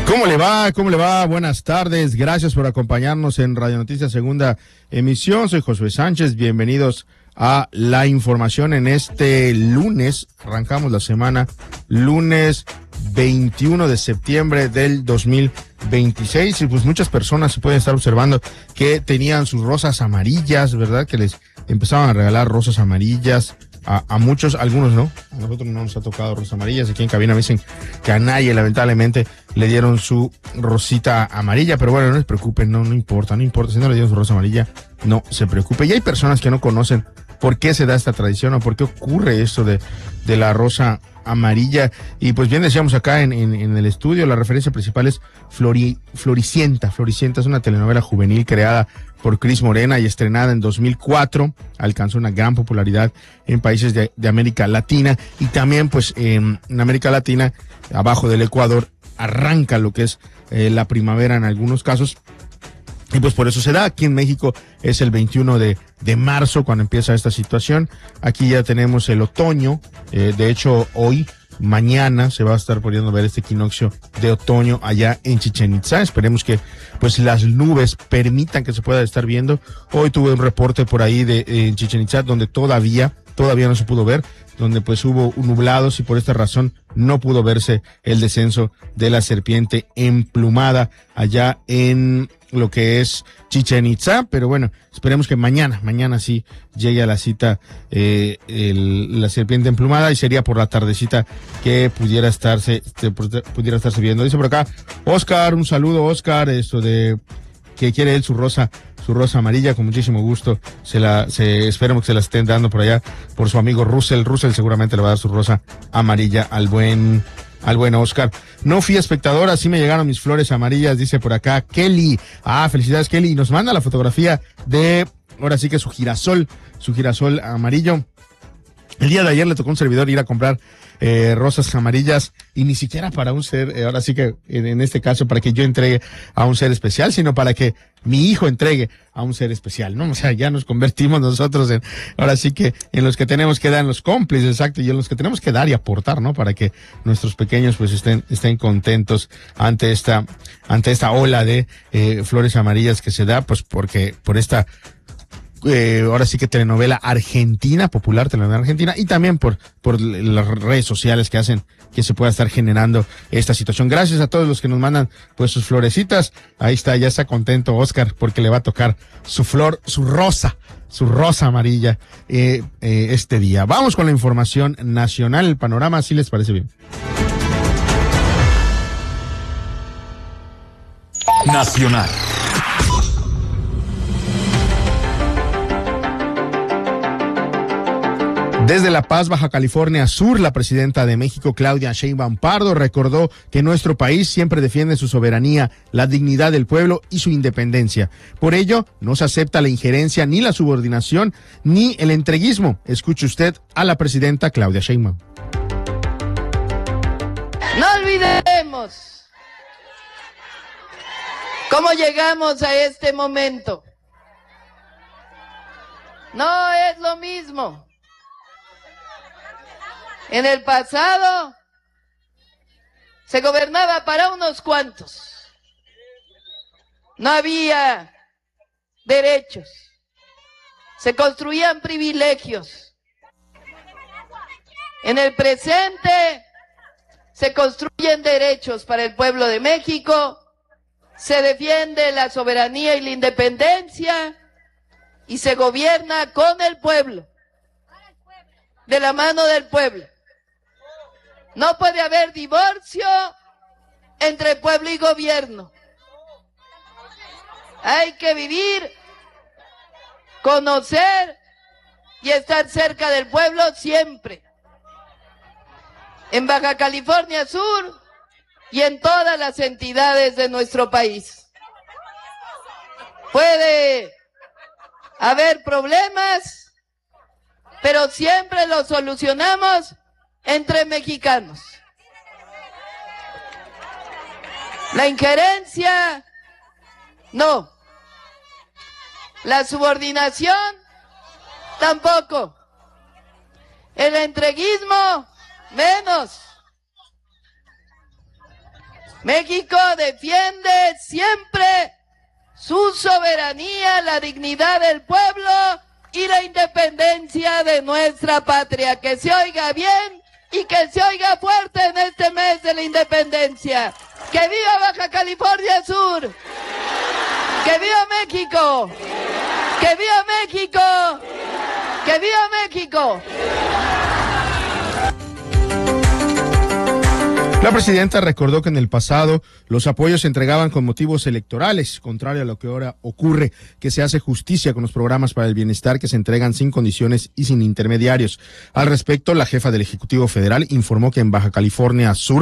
¿Cómo le va? ¿Cómo le va? Buenas tardes. Gracias por acompañarnos en Radio Noticias Segunda Emisión. Soy Josué Sánchez. Bienvenidos a la información en este lunes. Arrancamos la semana lunes 21 de septiembre del 2026 y pues muchas personas se pueden estar observando que tenían sus rosas amarillas, ¿verdad? Que les empezaban a regalar rosas amarillas. A muchos, algunos no. A nosotros no nos ha tocado rosas amarillas. Aquí en cabina me dicen que a nadie, lamentablemente, le dieron su rosita amarilla. Pero bueno, no se preocupen, no importa. Si no le dieron su rosa amarilla, no se preocupe. Y hay personas que no conocen por qué se da esta tradición o por qué ocurre esto de la rosa amarilla. Y pues bien decíamos acá en el estudio, la referencia principal es Floricienta. Floricienta es una telenovela juvenil creada por Cris Morena y estrenada en 2004. Alcanzó una gran popularidad en países de América Latina y también pues en América Latina, abajo del Ecuador, arranca lo que es la primavera en algunos casos. Y pues por eso se da. Aquí en México es el 21 de marzo cuando empieza esta situación. Aquí ya tenemos el otoño. De hecho, mañana se va a estar pudiendo ver este equinoccio de otoño allá en Chichén Itzá. Esperemos que pues las nubes permitan que se pueda estar viendo. Hoy tuve un reporte por ahí en Chichén Itzá donde todavía no se pudo ver, donde pues hubo nublados y por esta razón no pudo verse el descenso de la serpiente emplumada allá en lo que es Chichén Itzá, pero bueno, esperemos que mañana sí llegue a la cita la serpiente emplumada y sería por la tardecita que pudiera estarse viendo. Dice por acá Oscar, un saludo Oscar, esto de que quiere él su rosa amarilla, con muchísimo gusto esperemos que se la estén dando por allá por su amigo Russell seguramente le va a dar su rosa amarilla al buen Oscar. No fui espectador, así me llegaron mis flores amarillas, dice por acá Kelly. Felicidades Kelly, y nos manda la fotografía de, ahora sí que su girasol amarillo. El día de ayer le tocó a un servidor ir a comprar rosas amarillas y ni siquiera para un ser, ahora sí que en este caso para que yo entregue a un ser especial, sino para que mi hijo entregue a un ser especial, ¿no? O sea, ya nos convertimos nosotros ahora sí que en los que tenemos que dar, en los cómplices, exacto, y en los que tenemos que dar y aportar, ¿no? Para que nuestros pequeños pues estén contentos ante esta ola de flores amarillas que se da, pues porque por esta ahora sí que popular telenovela argentina, y también por las redes sociales que hacen que se pueda estar generando esta situación. Gracias a todos los que nos mandan pues sus florecitas. Ahí está, ya está contento Oscar porque le va a tocar su rosa amarilla este día. Vamos con la información nacional, el panorama, si les parece bien. Nacional. Desde La Paz, Baja California Sur, la presidenta de México, Claudia Sheinbaum Pardo, recordó que nuestro país siempre defiende su soberanía, la dignidad del pueblo y su independencia. Por ello, no se acepta la injerencia, ni la subordinación, ni el entreguismo. Escuche usted a la presidenta Claudia Sheinbaum. No olvidemos cómo llegamos a este momento. No es lo mismo. En el pasado se gobernaba para unos cuantos. No había derechos. Se construían privilegios. En el presente se construyen derechos para el pueblo de México. Se defiende la soberanía y la independencia y se gobierna con el pueblo, de la mano del pueblo. No puede haber divorcio entre pueblo y gobierno. Hay que vivir, conocer y estar cerca del pueblo siempre. En Baja California Sur y en todas las entidades de nuestro país. Puede haber problemas, pero siempre los solucionamos entre mexicanos. La injerencia, no. La subordinación, tampoco. El entreguismo, menos. México defiende siempre su soberanía, la dignidad del pueblo y la independencia de nuestra patria. Que se oiga bien y que se oiga fuerte en este mes de la independencia. ¡Que viva Baja California Sur! ¡Que viva México! ¡Que viva México! ¡Que viva México! La presidenta recordó que en el pasado los apoyos se entregaban con motivos electorales, contrario a lo que ahora ocurre, que se hace justicia con los programas para el bienestar que se entregan sin condiciones y sin intermediarios. Al respecto, la jefa del Ejecutivo Federal informó que en Baja California Sur,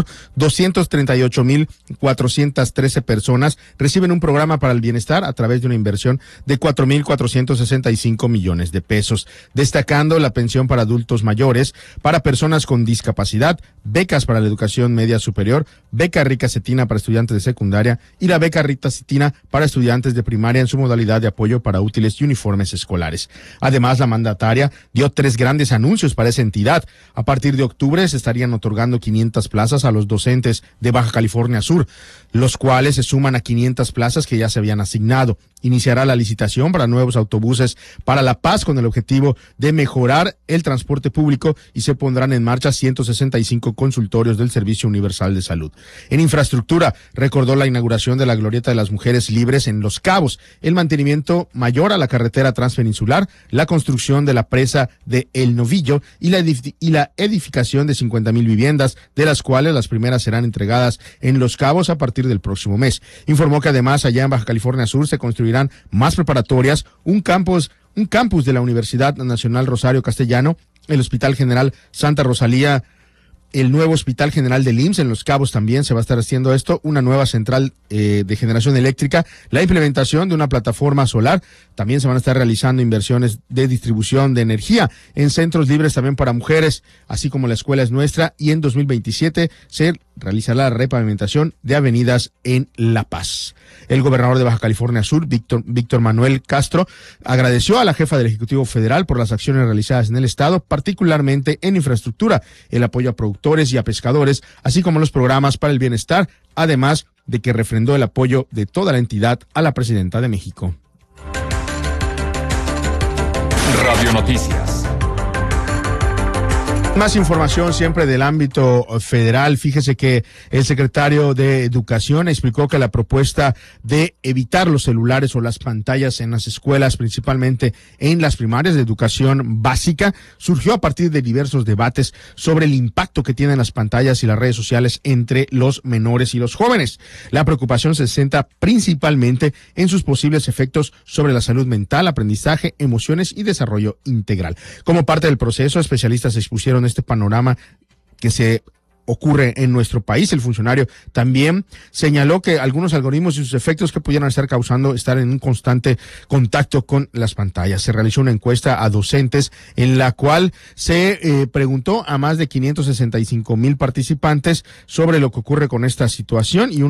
238,413 personas reciben un programa para el bienestar a través de una inversión de 4,465 millones de pesos, destacando la pensión para adultos mayores, para personas con discapacidad, becas para la educación media superior, beca Rica Cetina para estudiantes de secundaria y la beca Rita Cetina para estudiantes de primaria en su modalidad de apoyo para útiles y uniformes escolares. Además, la mandataria dio 3 grandes anuncios para esa entidad. A partir de octubre se estarían otorgando 500 plazas a los docentes de Baja California Sur, los cuales se suman a 500 plazas que ya se habían asignado. Iniciará la licitación para nuevos autobuses para La Paz con el objetivo de mejorar el transporte público y se pondrán en marcha 165 consultorios del Servicio Universal de Salud. En infraestructura, recordó la inauguración de la Glorieta de las Mujeres Libres en Los Cabos, el mantenimiento mayor a la carretera transpeninsular, la construcción de la presa de El Novillo y la edificación de 50,000 viviendas, de las cuales las primeras serán entregadas en Los Cabos a partir del próximo mes. Informó que además allá en Baja California Sur se construirán más preparatorias, un campus de la Universidad Nacional Rosario Castellano, el Hospital General Santa Rosalía, el nuevo Hospital General del IMSS en Los Cabos también se va a estar haciendo esto, una nueva central de generación eléctrica, la implementación de una plataforma solar, también se van a estar realizando inversiones de distribución de energía en centros libres también para mujeres, así como la escuela es nuestra, y en 2027 se realizará la repavimentación de avenidas en La Paz. El gobernador de Baja California Sur, Víctor Manuel Castro, agradeció a la jefa del Ejecutivo Federal por las acciones realizadas en el estado, particularmente en infraestructura, el apoyo a productores y a pescadores, así como los programas para el bienestar, además de que refrendó el apoyo de toda la entidad a la presidenta de México. Radio Noticias. Más información siempre del ámbito federal. Fíjese que el secretario de Educación explicó que la propuesta de evitar los celulares o las pantallas en las escuelas, principalmente en las primarias de educación básica, surgió a partir de diversos debates sobre el impacto que tienen las pantallas y las redes sociales entre los menores y los jóvenes. La preocupación se centra principalmente en sus posibles efectos sobre la salud mental, aprendizaje, emociones y desarrollo integral. Como parte del proceso, especialistas expusieron este panorama que se ocurre en nuestro país. El funcionario también señaló que algunos algoritmos y sus efectos que pudieran estar causando estar en un constante contacto con las pantallas. Se realizó una encuesta a docentes en la cual se preguntó a más de 565,000 participantes sobre lo que ocurre con esta situación y un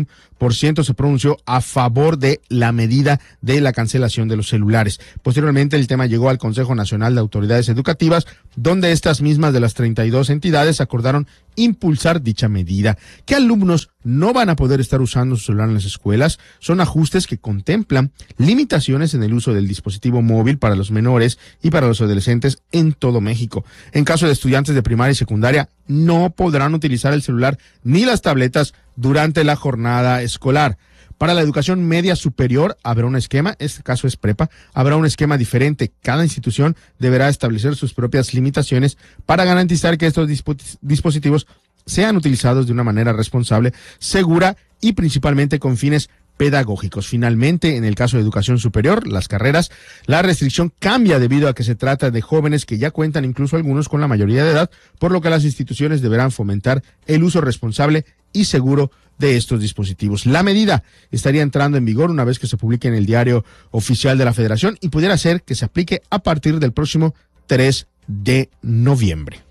81% se pronunció a favor de la medida de la cancelación de los celulares. Posteriormente el tema llegó al Consejo Nacional de Autoridades Educativas, donde estas mismas de las 32 entidades acordaron impulsar dicha medida. ¿Qué alumnos no van a poder estar usando su celular en las escuelas? Son ajustes que contemplan limitaciones en el uso del dispositivo móvil para los menores y para los adolescentes en todo México. En caso de estudiantes de primaria y secundaria, no podrán utilizar el celular ni las tabletas durante la jornada escolar. Para la educación media superior habrá un esquema, este caso es prepa, habrá un esquema diferente. Cada institución deberá establecer sus propias limitaciones para garantizar que estos dispositivos sean utilizados de una manera responsable, segura y principalmente con fines pedagógicos. Finalmente, en el caso de educación superior, las carreras, la restricción cambia debido a que se trata de jóvenes que ya cuentan incluso algunos con la mayoría de edad, por lo que las instituciones deberán fomentar el uso responsable y seguro de estos dispositivos. La medida estaría entrando en vigor una vez que se publique en el Diario Oficial de la Federación y pudiera ser que se aplique a partir del próximo 3 de noviembre.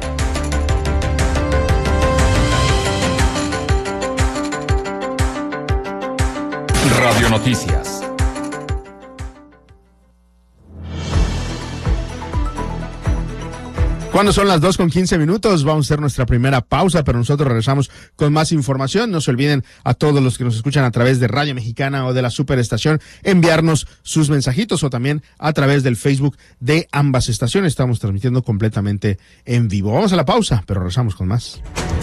Radio Noticias. Cuando son las 2:15, vamos a hacer nuestra primera pausa, pero nosotros regresamos con más información. No se olviden a todos los que nos escuchan a través de Radio Mexicana o de la Superestación enviarnos sus mensajitos o también a través del Facebook de ambas estaciones. Estamos transmitiendo completamente en vivo. Vamos a la pausa, pero regresamos con más.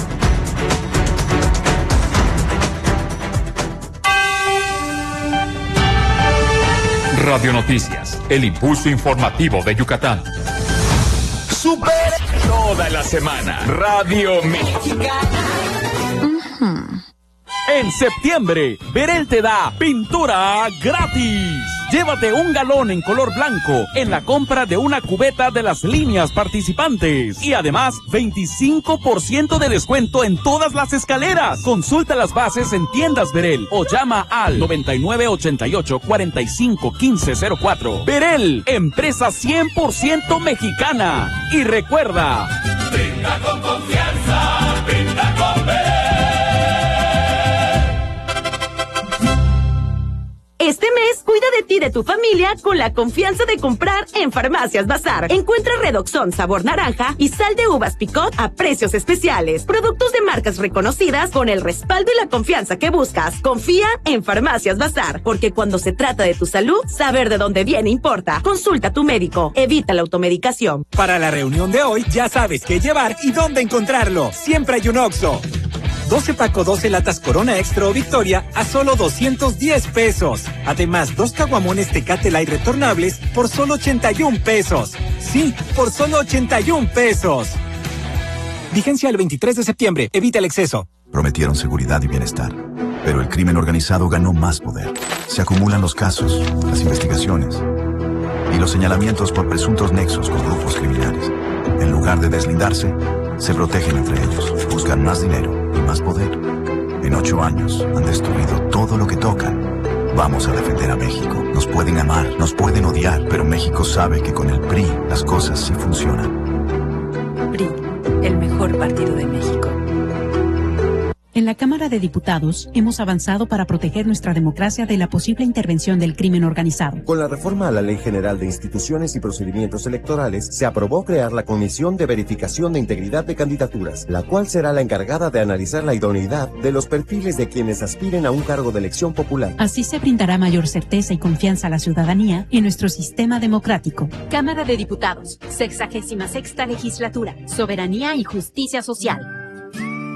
Radio Noticias, el impulso informativo de Yucatán. Super toda la semana. Radio Mexicana. En septiembre, Berel te da pintura gratis. Llévate un galón en color blanco en la compra de una cubeta de las líneas participantes. Y además, 25% de descuento en todas las escaleras. Consulta las bases en tiendas Berel o llama al 9988-451504. Berel, empresa 100% mexicana. Y recuerda, pinta con confianza, pinta con Berel. Este mes, cuida de ti y de tu familia con la confianza de comprar en Farmacias Bazar. Encuentra Redoxón sabor naranja y sal de uvas Picot a precios especiales. Productos de marcas reconocidas con el respaldo y la confianza que buscas. Confía en Farmacias Bazar, porque cuando se trata de tu salud, saber de dónde viene importa. Consulta a tu médico. Evita la automedicación. Para la reunión de hoy, ya sabes qué llevar y dónde encontrarlo. Siempre hay un Oxxo. 12 Paco 12 latas Corona Extra o Victoria a solo 210 pesos. Además, 2 caguamones Tecate Light retornables por solo 81 pesos. Sí, por solo 81 pesos. Vigencia el 23 de septiembre. Evita el exceso. Prometieron seguridad y bienestar, pero el crimen organizado ganó más poder. Se acumulan los casos, las investigaciones y los señalamientos por presuntos nexos con grupos criminales. En lugar de deslindarse, se protegen entre ellos, buscan más dinero y más poder. En 8 años han destruido todo lo que tocan. Vamos a defender a México. Nos pueden amar, nos pueden odiar, pero México sabe que con el PRI las cosas sí funcionan. PRI, el mejor partido de México. En la Cámara de Diputados hemos avanzado para proteger nuestra democracia de la posible intervención del crimen organizado. Con la reforma a la Ley General de Instituciones y Procedimientos Electorales, se aprobó crear la Comisión de Verificación de Integridad de Candidaturas, la cual será la encargada de analizar la idoneidad de los perfiles de quienes aspiren a un cargo de elección popular. Así se brindará mayor certeza y confianza a la ciudadanía en nuestro sistema democrático. Cámara de Diputados, 66ª Legislatura, Soberanía y Justicia Social.